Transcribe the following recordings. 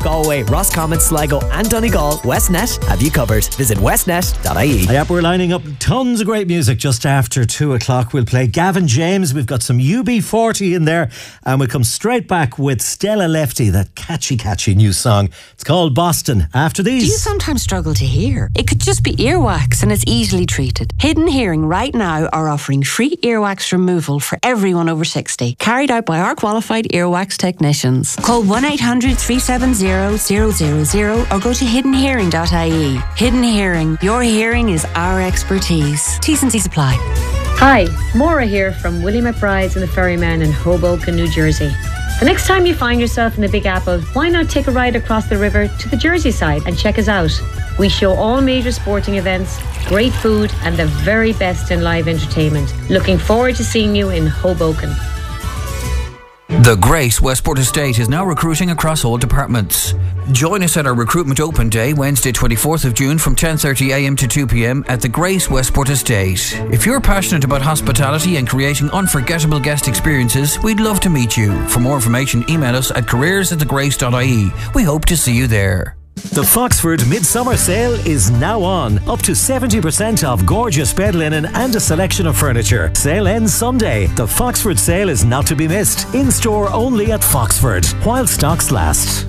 Galway, Roscommon, Sligo and Donegal, Westnet have you covered. Visit westnet.ie. Yep, we're lining up tons of great music just after 2 o'clock. We'll play Gavin James. We've got some UB40 in there. And we'll come straight back with Stella Lefty, that catchy new song. It's called Boston. After these. Do you sometimes struggle to hear? It could just be earwax and it's easily treated. Hidden Hearing right now are offering free earwax removal for everyone over 60, carried out by our qualified earwax technicians. Call 1-800-370-000 or go to hiddenhearing.ie. Hidden Hearing, your hearing is our expertise. T's and C's apply. Hi, Maura here from Willie McBride's and the Ferryman in Hoboken, New Jersey. The next time you find yourself in the Big Apple, why not take a ride across the river to the Jersey side and check us out? We show all major sporting events, great food and the very best in live entertainment. Looking forward to seeing you in Hoboken. The Grace Westport Estate is now recruiting across all departments. Join us at our Recruitment Open Day, Wednesday 24th of June from 10:30am to 2pm at the Grace Westport Estate. If you're passionate about hospitality and creating unforgettable guest experiences, we'd love to meet you. For more information, email us at careers@thegrace.ie. We hope to see you there. The Foxford Midsummer Sale is now on. Up to 70% off gorgeous bed linen and a selection of furniture. Sale ends Sunday. The Foxford Sale is not to be missed. In store only at Foxford, while stocks last.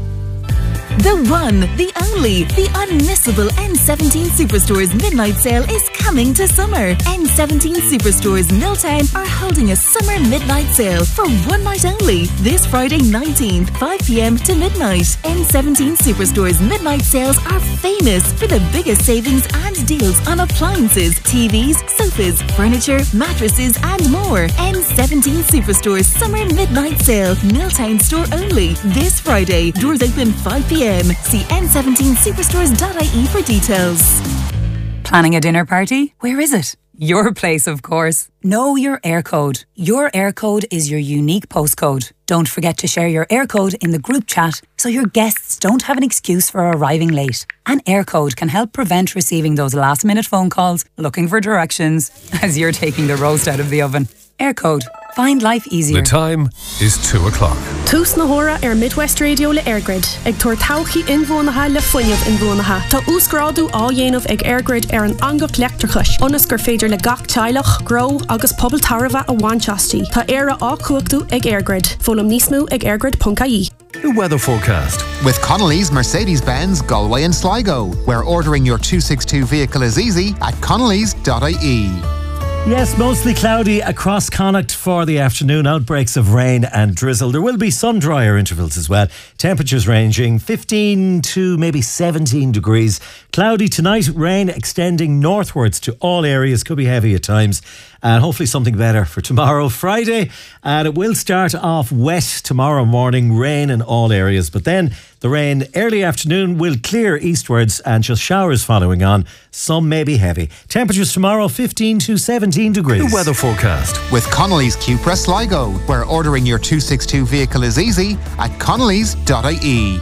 The one, the only, the unmissable N17 Superstores Midnight Sale is coming to summer. N17 Superstores Milltown are holding a summer midnight sale for one night only. This Friday 19th, 5pm to midnight. N17 Superstores Midnight Sales are famous for the biggest savings and deals on appliances, TVs, sofas, furniture, mattresses and more. N17 Superstores Summer Midnight Sale, Milltown store only. This Friday, doors open 5pm. See n17superstores.ie for details. Planning a dinner party? Where is it? Your place, of course. Know your air code. Your air code is your unique postcode. Don't forget to share your air code in the group chat so your guests don't have an excuse for arriving late. An air code can help prevent receiving those last-minute phone calls looking for directions as you're taking the roast out of the oven. Air code. Find life easier. The time is 2 o'clock. Tús na hora Midwest Radio le Airgrid. Ag tuair tauchaí inbhuanaithe le foiineamh inbhuanaithe. Tá úscráidú á dhéanamh ag Airgrid ar an angach leachtarchais. Onas gur féidir le gach teilech, grow agus pobl tarbha a bhainteastí. Tá éire á cuachtú ag Airgrid. Fólam níos mó ag airgrid.ie. The weather forecast. With Connolly's Mercedes-Benz Galway and Sligo, where ordering your 262 vehicle is easy at connellys.ie. Yes, mostly cloudy across Connacht for the afternoon. Outbreaks of rain and drizzle. There will be sun drier intervals as well. Temperatures ranging 15 to maybe 17 degrees. Cloudy tonight, rain extending northwards to all areas. Could be heavy at times. And hopefully something better for tomorrow, Friday. And it will start off wet tomorrow morning, rain in all areas. But then the rain early afternoon will clear eastwards and just showers following on. Some may be heavy. Temperatures tomorrow 15 to 17 degrees. The weather forecast. With Connolly's Cupra Sligo, where ordering your 262 vehicle is easy at connellys.ie.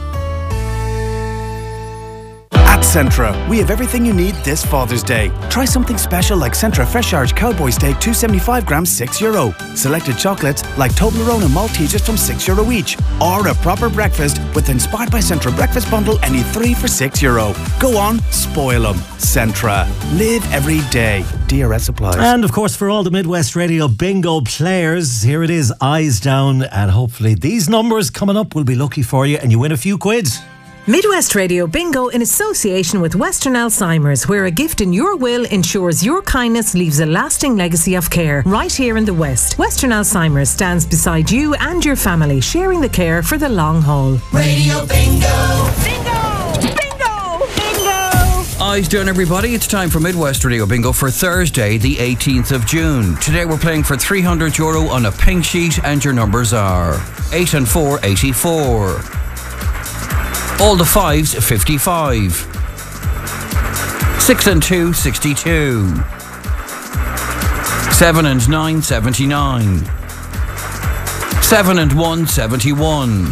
At Centra, we have everything you need this Father's Day. Try something special like Centra Fresh Irish Cowboy Steak 275 grams, €6. Selected chocolates like Toblerone and Maltesers from €6 each. Or a proper breakfast with Inspired by Centra Breakfast Bundle, any 3 for €6. Go on, spoil them. Centra. Live every day. DRS applies. And of course, for all the Midwest Radio Bingo players, here it is, eyes down. And hopefully these numbers coming up will be lucky for you and you win a few quid. Midwest Radio Bingo in association with Western Alzheimer's, where a gift in your will ensures your kindness leaves a lasting legacy of care right here in the West. Western Alzheimer's stands beside you and your family, sharing the care for the long haul. Radio Bingo! Bingo! Bingo! Bingo! Eyes down, everybody. It's time for Midwest Radio Bingo for Thursday, the 18th of June. Today we're playing for €300 on a pink sheet and your numbers are 8 and 4, 84. All the 5s, 55. 6 and 2, 62. 7 and 9, 79. 7 and 1, 71.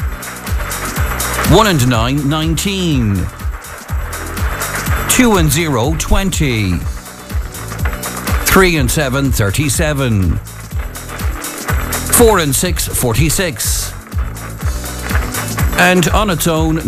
1 and 9, 19. 2 and 0, 20. 3 and 7, 37. 4 and 6, 46. And on its own,